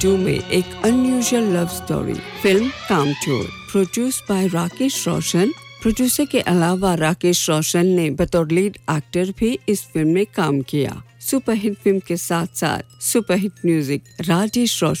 1982 में एक unusual love story film कामचोर produce by Rakesh Roshan producer के अलावा राकेश रोशन ने बतौर लीड एक्टर भी इस फिल्म में काम किया सुपरहिट फिल्म के साथ-साथ सुपरहिट म्यूजिक राजेश रोशन